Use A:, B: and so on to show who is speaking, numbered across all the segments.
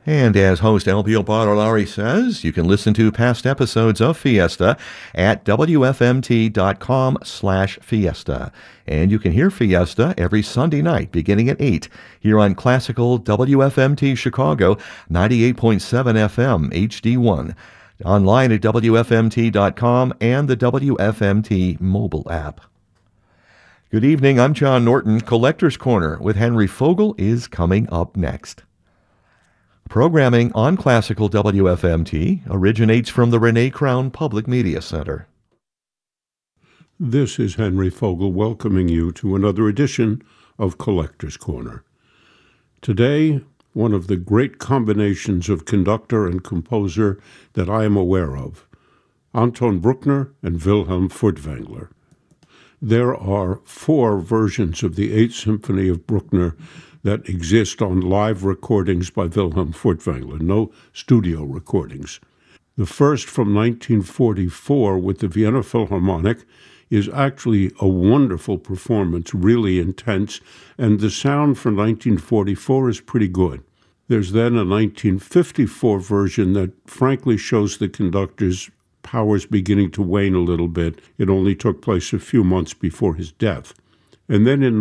A: And as host Elpiel Barolari says, you can listen to past episodes of Fiesta at wfmt.com/fiesta. And you can hear Fiesta every Sunday night beginning at 8 here on classical WFMT Chicago 98.7 FM HD1. Online at WFMT.com and the WFMT mobile app. Good evening, I'm John Norton. Collector's Corner with Henry Fogel is coming up next. Programming on Classical WFMT originates from the Renee Crown Public Media Center.
B: This is Henry Fogel welcoming you to another edition of Collector's Corner. Today, one of the great combinations of conductor and composer that I am aware of, Anton Bruckner and Wilhelm Furtwängler. There are 4 versions of the 8th Symphony of Bruckner that exist on live recordings by Wilhelm Furtwängler, no studio recordings. The first from 1944 with the Vienna Philharmonic is actually a wonderful performance, really intense, and the sound from 1944 is pretty good. There's then a 1954 version that frankly shows the conductor's powers beginning to wane a little bit. It only took place a few months before his death. And then in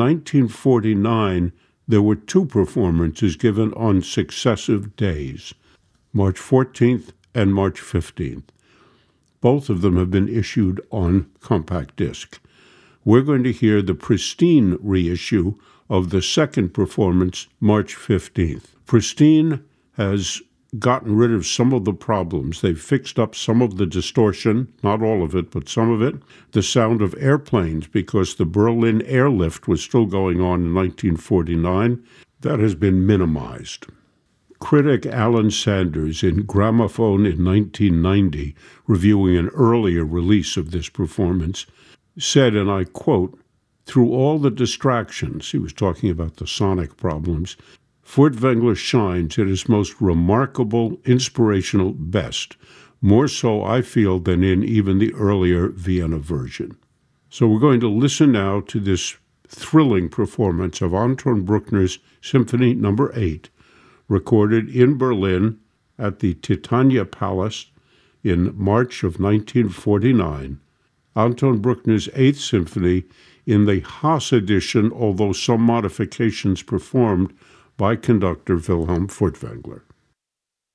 B: 1949, there were 2 performances given on successive days, March 14th and March 15th. Both of them have been issued on compact disc. We're going to hear the pristine reissue of the second performance, March 15th. Pristine has gotten rid of some of the problems. They've fixed up some of the distortion, not all of it, but some of it. The sound of airplanes, because the Berlin airlift was still going on in 1949. That has been minimized. Critic Alan Sanders in Gramophone in 1990, reviewing an earlier release of this performance, said, and I quote, "Through all the distractions," he was talking about the sonic problems, "Furtwängler shines at his most remarkable, inspirational best, more so, I feel, than in even the earlier Vienna version." So we're going to listen now to this thrilling performance of Anton Bruckner's Symphony No. 8, recorded in Berlin at the Titania Palace in March of 1949. Anton Bruckner's 8th Symphony in the Haas edition, although some modifications performed by conductor Wilhelm Furtwängler.